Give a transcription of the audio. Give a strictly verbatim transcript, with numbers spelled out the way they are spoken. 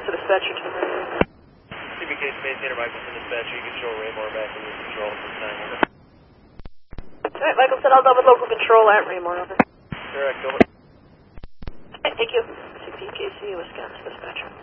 to dispatcher to the C B K Space Center, Michelson dispatcher. You can show Raymore back in your control at this time. Over. Alright, Michelson, I'll double local control at Raymore, over. Correct, over. Alright, thank you. C P K C, Wisconsin dispatcher.